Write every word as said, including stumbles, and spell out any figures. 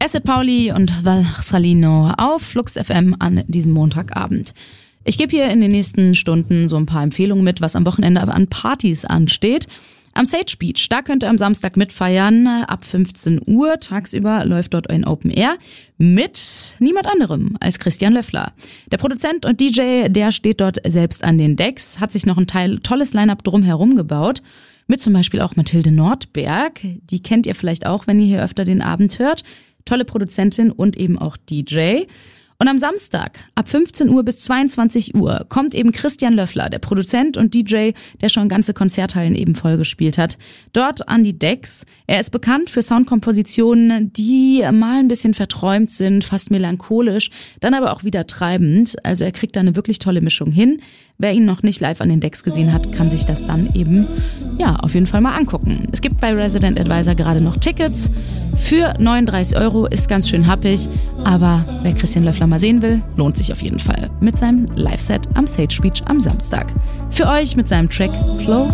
Acid Pauli und Valsalino auf Flux F M an diesem Montagabend. Ich gebe hier in den nächsten Stunden so ein paar Empfehlungen mit, was am Wochenende an Partys ansteht. Am Sage Beach, da könnt ihr am Samstag mitfeiern, ab fünfzehn Uhr. Tagsüber läuft dort ein Open Air mit niemand anderem als Christian Löffler. Der Produzent und D J, der steht dort selbst an den Decks, hat sich noch ein Teil, tolles Line-Up drumherum gebaut. Mit zum Beispiel auch Mathilde Nordberg. Die kennt ihr vielleicht auch, wenn ihr hier öfter den Abend hört. Tolle Produzentin und eben auch D J. Und am Samstag ab fünfzehn Uhr bis zweiundzwanzig Uhr kommt eben Christian Löffler, der Produzent und D J, der schon ganze Konzerthallen eben vollgespielt hat, dort an die Decks. Er ist bekannt für Soundkompositionen, die mal ein bisschen verträumt sind, fast melancholisch, dann aber auch wieder treibend. Also er kriegt da eine wirklich tolle Mischung hin. Wer ihn noch nicht live an den Decks gesehen hat, kann sich das dann eben, ja, auf jeden Fall mal angucken. Es gibt bei Resident Advisor gerade noch Tickets für neununddreißig Euro, ist ganz schön happig, aber wer Christian Löffler mal sehen will, lohnt sich auf jeden Fall mit seinem Live-Set am Sage Beach am Samstag. Für euch mit seinem Track Flow